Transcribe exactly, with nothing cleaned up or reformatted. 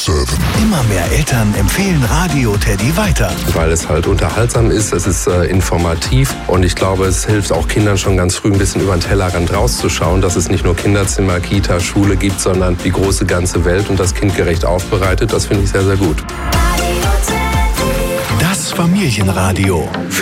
sieben. Immer mehr Eltern empfehlen Radio Teddy weiter. Weil es halt unterhaltsam ist, es ist äh, informativ und ich glaube, es hilft auch Kindern schon ganz früh ein bisschen über den Tellerrand rauszuschauen, dass es nicht nur Kinderzimmer, Kita, Schule gibt, sondern die große ganze Welt und das kindgerecht aufbereitet. Das finde ich sehr, sehr gut. Das Familienradio.